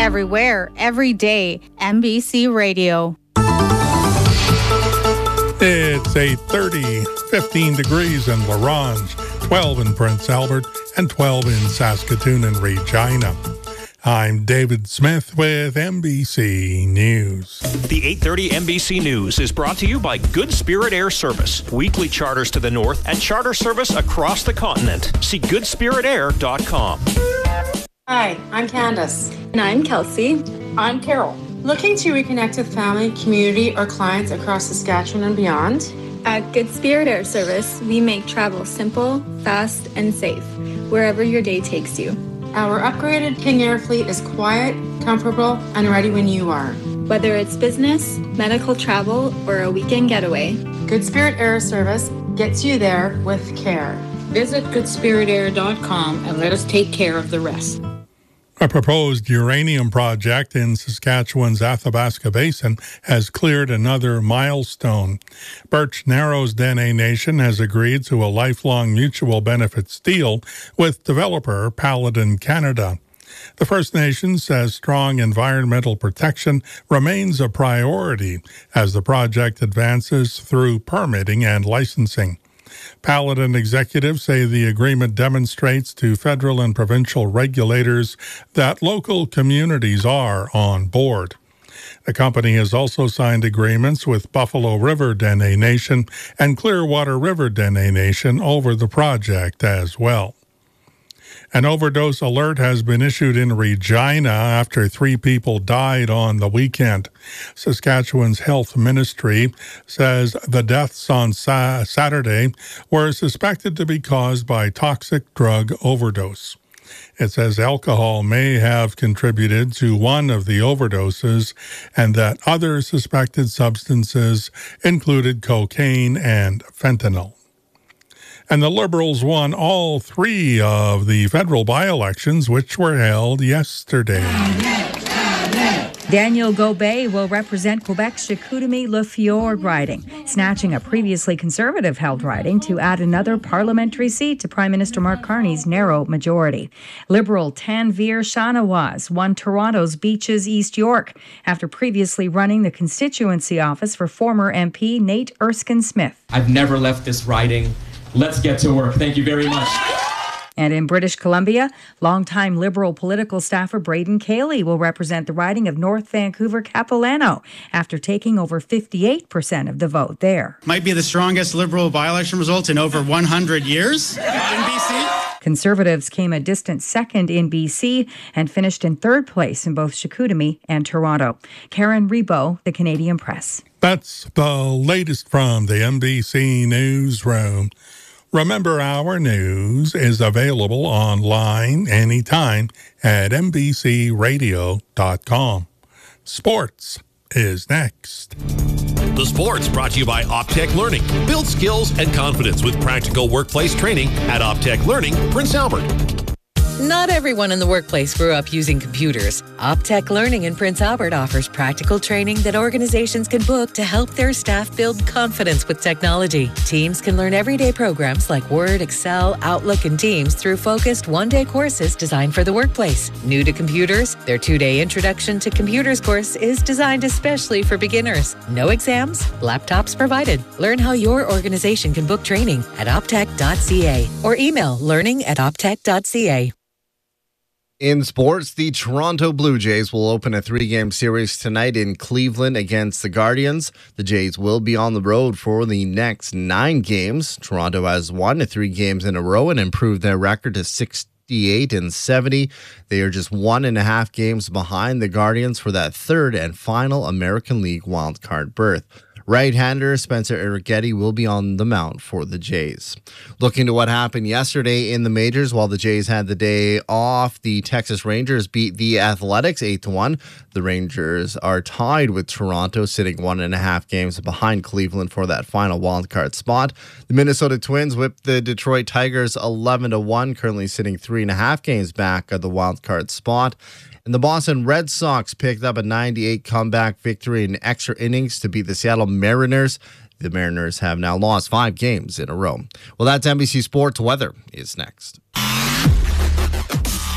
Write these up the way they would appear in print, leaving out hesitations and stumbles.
Everywhere, every day, MBC Radio. It's 8:30, 15 degrees in La Ronge, 12 in Prince Albert, and 12 in Saskatoon and Regina. I'm David Smith with MBC News. The 8:30 MBC News is brought to you by Good Spirit Air Service. Weekly charters to the north and charter service across the continent. See goodspiritair.com. Hi, I'm Candace. And I'm Kelsey. I'm Carol. Looking to reconnect with family, community, or clients across Saskatchewan and beyond? At Good Spirit Air Service, we make travel simple, fast, and safe, wherever your day takes you. Our upgraded King Air fleet is quiet, comfortable, and ready when you are. Whether it's business, medical travel, or a weekend getaway, Good Spirit Air Service gets you there with care. Visit goodspiritair.com and let us take care of the rest. A proposed uranium project in Saskatchewan's Athabasca Basin has cleared another milestone. Birch Narrows Dene Nation has agreed to a lifelong mutual benefits deal with developer Paladin Canada. The First Nation says strong environmental protection remains a priority as the project advances through permitting and licensing. Paladin executives say the agreement demonstrates to federal and provincial regulators that local communities are on board. The company has also signed agreements with Buffalo River Dene Nation and Clearwater River Dene Nation over the project as well. An overdose alert has been issued in Regina after 3 people died on the weekend. Saskatchewan's health ministry says the deaths on Saturday were suspected to be caused by toxic drug overdose. It says alcohol may have contributed to one of the overdoses and that other suspected substances included cocaine and fentanyl. And the Liberals won all 3 of the federal by-elections, which were held yesterday. Daniel Gobet will represent Quebec's Chicoutimi-Le Fjord riding, snatching a previously Conservative-held riding to add another parliamentary seat to Prime Minister Mark Carney's narrow majority. Liberal Tanveer Shahnawaz won Toronto's Beaches East York after previously running the constituency office for former MP Nate Erskine-Smith. I've never left this riding. Let's get to work. Thank you very much. And in British Columbia, longtime Liberal political staffer Braden Cayley will represent the riding of North Vancouver Capilano after taking over 58% of the vote there. Might be the strongest Liberal by-election result in over 100 years in BC. Conservatives came a distant second in BC and finished in third place in both Chicoutimi and Toronto. Karen Rebo, The Canadian Press. That's the latest from the MBC Newsroom. Remember, our news is available online anytime at mbcradio.com. Sports is next. The Sports brought to you by Optech Learning. Build skills and confidence with practical workplace training at Optech Learning, Prince Albert. Not everyone in the workplace grew up using computers. Optech Learning in Prince Albert offers practical training that organizations can book to help their staff build confidence with technology. Teams can learn everyday programs like Word, Excel, Outlook, and Teams through focused one-day courses designed for the workplace. New to computers, their 2-day Introduction to Computers course is designed especially for beginners. No exams, laptops provided. Learn how your organization can book training at optech.ca or email learning@optech.ca. In sports, the Toronto Blue Jays will open a 3-game series tonight in Cleveland against the Guardians. The Jays will be on the road for the next 9 games. Toronto has won 3 games in a row and improved their record to 68-70. They are just 1.5 games behind the Guardians for that 3rd and final American League wildcard berth. Right-hander Spencer Arrighetti will be on the mound for the Jays. Looking to what happened yesterday in the majors, while the Jays had the day off, the Texas Rangers beat the Athletics 8-1. The Rangers are tied with Toronto, sitting 1.5 games behind Cleveland for that final wildcard spot. The Minnesota Twins whipped the Detroit Tigers 11-1, currently sitting 3.5 games back of the wildcard spot. And the Boston Red Sox picked up a 98 comeback victory in extra innings to beat the Seattle Mariners. The Mariners have now lost 5 games in a row. Well, that's NBC Sports. Weather is next. You're up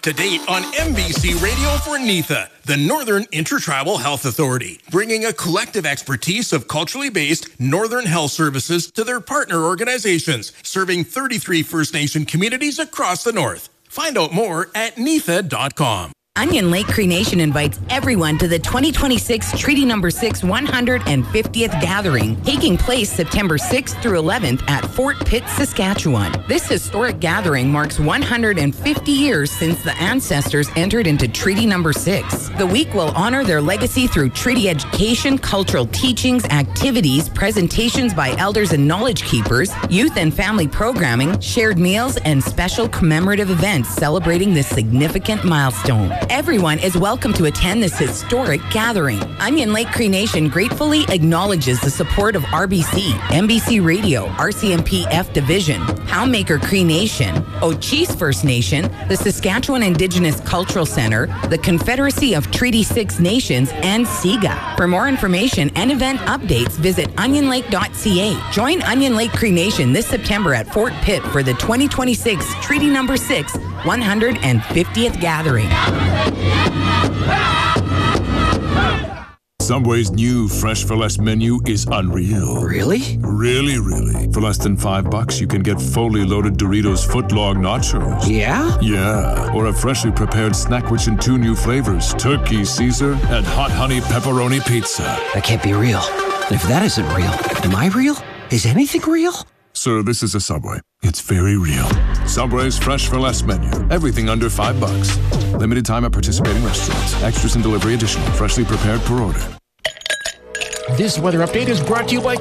to date on NBC Radio for NITHA, the Northern Intertribal Health Authority, bringing a collective expertise of culturally based Northern health services to their partner organizations, serving 33 First Nation communities across the North. Find out more at nitha.com. Onion Lake Cree Nation invites everyone to the 2026 Treaty No. 6 150th Gathering, taking place September 6th through 11th at Fort Pitt, Saskatchewan. This historic gathering marks 150 years since the ancestors entered into Treaty No. 6. The week will honor their legacy through treaty education, cultural teachings, activities, presentations by elders and knowledge keepers, youth and family programming, shared meals, and special commemorative events celebrating this significant milestone. Everyone is welcome to attend this historic gathering. Onion Lake Cree Nation gratefully acknowledges the support of RBC, NBC Radio, RCMP F Division, Poundmaker Cree Nation, Ochese First Nation, the Saskatchewan Indigenous Cultural Center, the Confederacy of Treaty 6 Nations, and SIGA. For more information and event updates, visit onionlake.ca. Join Onion Lake Cree Nation this September at Fort Pitt for the 2026 Treaty No. 6 150th Gathering. Subway's new Fresh for Less menu is unreal. Really? Really, really. For less than $5, you can get fully loaded Doritos footlong nachos. Yeah? Yeah. Or a freshly prepared snack which in 2 new flavors, Turkey Caesar and Hot Honey Pepperoni Pizza. That can't be real. If that isn't real, am I real? Is anything real? Sir, this is a Subway. It's very real. Subway's Fresh for Less menu. Everything under $5. Limited time at participating restaurants. Extras and delivery additional. Freshly prepared per order. This weather update is brought to you by